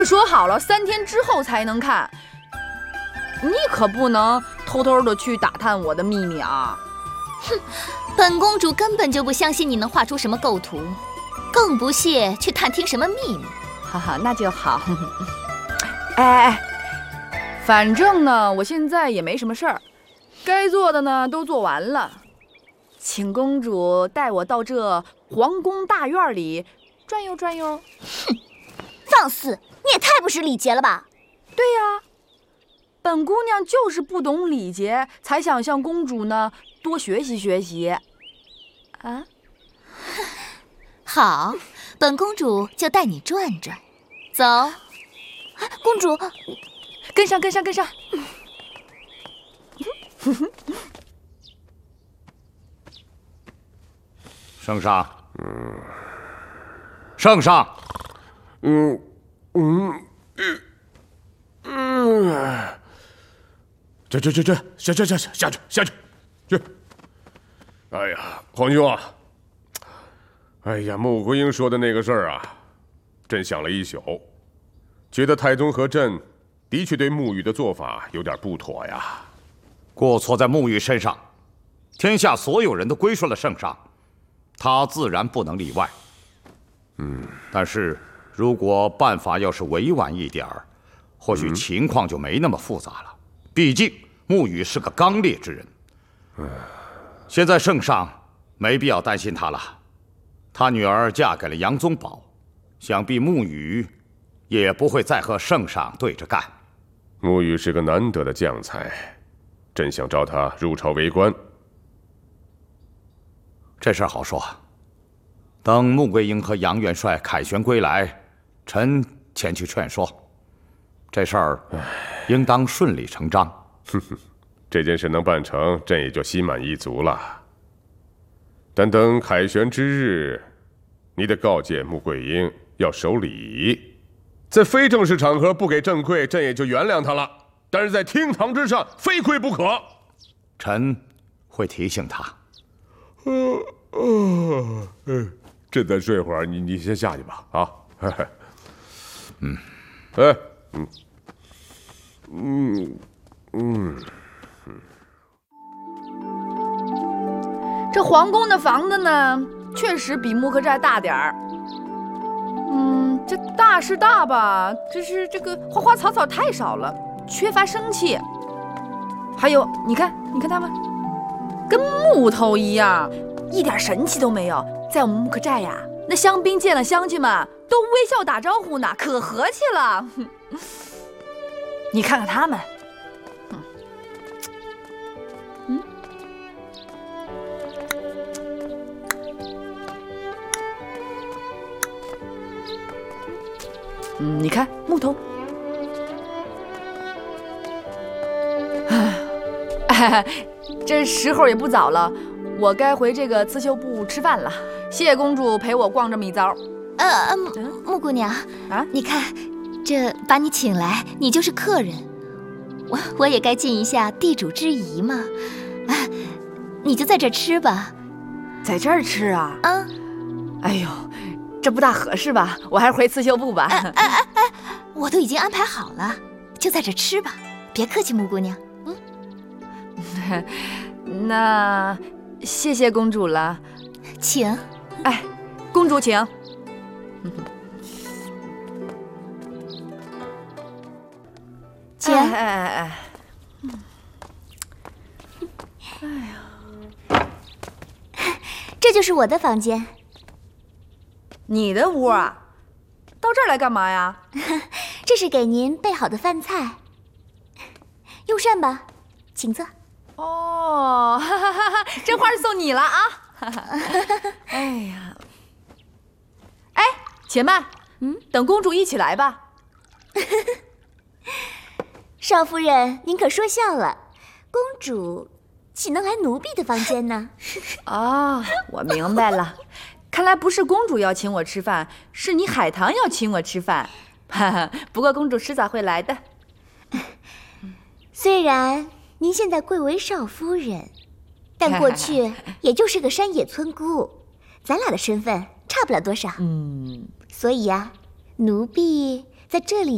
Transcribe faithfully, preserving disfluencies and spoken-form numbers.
说好了，三天之后才能看。你可不能偷偷的去打探我的秘密啊！ 哼，本公主根本就不相信你能画出什么构图，更不屑去探听什么秘密。 哈哈，那就好。哎哎哎，反正呢，我现在也没什么事儿，该做的呢都做完了，请公主带我到这皇宫大院里转悠转悠。 哼，放肆！你也太不识礼节了吧？ 对呀，本姑娘就是不懂礼节，才想向公主呢多学习学习。啊， 好，本公主就带你转转。走， 公主， 跟上，跟上，跟上。 圣上，嗯，圣上， 嗯嗯嗯，这这这这下下下下下去下去去！哎呀，皇兄啊，哎呀，穆桂英说的那个事儿啊，朕想了一宿，觉得太宗和朕的确对沐雨的做法有点不妥呀。 过错在沐雨身上，天下所有人都归顺了圣上，他自然不能例外。嗯，但是如果办法要是委婉一点儿，或许情况就没那么复杂了。毕竟沐雨是个刚烈之人。嗯，现在圣上没必要担心他了，他女儿嫁给了杨宗保，想必沐雨也不会再和圣上对着干。 沐雨是个难得的将才，朕想召他入朝为官。 这事儿好说，等穆桂英和杨元帅凯旋归来，臣前去劝说。这事儿应当顺理成章。 哼哼，这件事能办成，朕也就心满意足了。但等凯旋之日，你得告诫穆桂英要守礼，在非正式场合不给朕跪，朕也就原谅他了。但是在厅堂之上，非跪不可。 臣会提醒他。 呃呃，嗯，朕再睡会儿，你你先下去吧，啊。 嗯， 哎，嗯，嗯嗯。 这皇宫的房子呢，确实比木克寨大点儿。嗯，这大是大吧，只是这个花花草草太少了，缺乏生气。还有，你看，你看他们，跟木头一样，一点神气都没有。在我们木克寨呀，那香槟见了乡亲们都微笑打招呼呢，可和气了。你看看他们。嗯，你看木头，哎，这时候也不早了，我该回这个刺绣部吃饭了。谢谢公主陪我逛这么一遭。 呃呃，穆姑娘啊，你看，这把你请来，你就是客人，我我也该尽一下地主之谊嘛。啊，你就在这吃吧。 在这儿吃啊？ 啊， 哎呦。这不大合适吧？我还是回刺绣部吧。 哎哎哎哎，我都已经安排好了，就在这吃吧。别客气，穆姑娘。 嗯，那谢谢公主了， 请。 哎，公主请。 请。 哎哎哎哎。 哎呀，这就是我的房间。 你的屋啊，到这儿来干嘛呀？ 这是给您备好的饭菜，用膳吧，请坐。 哦，哈哈哈哈，这花是送你了啊！哈哈，哎呀，哎，且慢，嗯，等公主一起来吧。 少夫人，您可说笑了，公主岂能来奴婢的房间呢？ 哦，我明白了。看来不是公主要请我吃饭，是你海棠要请我吃饭。哈哈，不过公主迟早会来的。 虽然您现在贵为少夫人，但过去也就是个山野村姑，咱俩的身份差不了多少。嗯，所以呀、啊，奴婢在这里。